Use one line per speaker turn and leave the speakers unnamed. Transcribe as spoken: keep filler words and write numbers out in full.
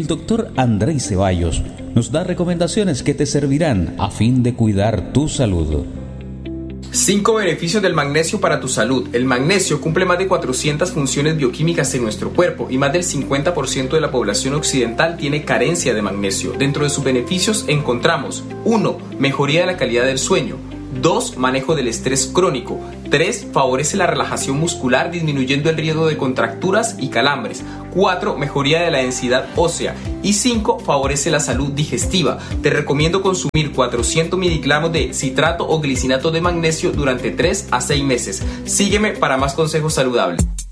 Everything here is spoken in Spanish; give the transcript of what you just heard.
el doctor Andrei Ceballos nos da recomendaciones que te servirán a fin de cuidar tu salud.
cinco beneficios del magnesio para tu salud. El magnesio cumple más de cuatrocientas funciones bioquímicas en nuestro cuerpo y más del cincuenta por ciento de la población occidental tiene carencia de magnesio. Dentro de sus beneficios encontramos uno. Mejoría de la calidad del sueño. dos. Manejo del estrés crónico. tres. Favorece la relajación muscular disminuyendo el riesgo de contracturas y calambres. cuatro. Mejoría de la densidad ósea. Y cinco. Favorece la salud digestiva. Te recomiendo consumir cuatrocientos miligramos de citrato o glicinato de magnesio durante tres a seis meses. Sígueme para más consejos saludables.